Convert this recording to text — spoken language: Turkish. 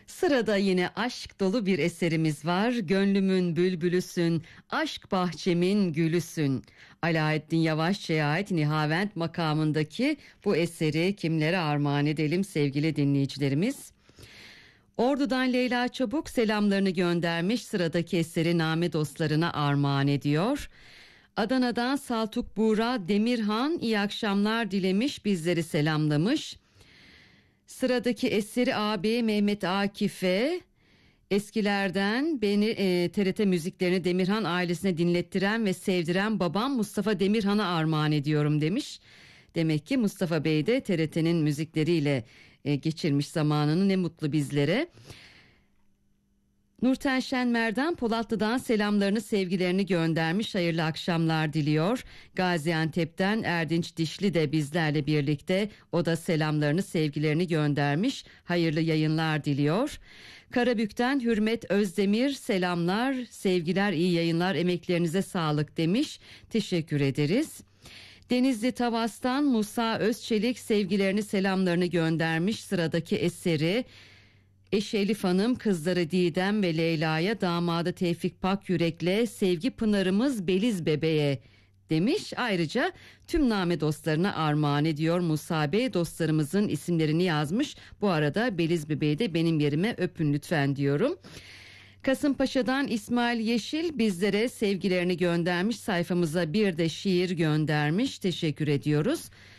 Sırada yine aşk dolu bir eserimiz var. Gönlümün bülbülüsün, aşk bahçemin gülüsün. Alaaddin Yavaşçı'ya ait Nihavent makamındaki bu eseri kimlere armağan edelim sevgili dinleyicilerimiz? Ordu'dan Leyla Çabuk selamlarını göndermiş, sıradaki eseri Name dostlarına armağan ediyor. Adana'dan Saltuk Buğra Demirhan iyi akşamlar dilemiş, bizleri selamlamış. Sıradaki eseri abi Mehmet Akif'e, eskilerden beni TRT müziklerini Demirhan ailesine dinlettiren ve sevdiren babam Mustafa Demirhan'a armağan ediyorum demiş. Demek ki Mustafa Bey de TRT'nin müzikleriyle geçirmiş zamanını, ne mutlu bizlere. Nurten Şenmer'den Polatlı'dan selamlarını sevgilerini göndermiş, hayırlı akşamlar diliyor. Gaziantep'ten Erdinç Dişli de bizlerle birlikte, o da selamlarını sevgilerini göndermiş, hayırlı yayınlar diliyor. Karabük'ten Hürmet Özdemir selamlar sevgiler iyi yayınlar emeklerinize sağlık demiş, teşekkür ederiz. Denizli Tavas'tan Musa Özçelik sevgilerini selamlarını göndermiş, sıradaki eseri eşi Elif Hanım, kızları Didem ve Leyla'ya, damadı Tevfik Pakyürek'le sevgi pınarımız Beliz Bebe'ye demiş. Ayrıca tüm Name dostlarına armağan ediyor Musa Bey, dostlarımızın isimlerini yazmış. Bu arada Beliz Bebe'yi de benim yerime öpün lütfen diyorum. Kasımpaşa'dan İsmail Yeşil bizlere sevgilerini göndermiş, sayfamıza bir de şiir göndermiş, teşekkür ediyoruz.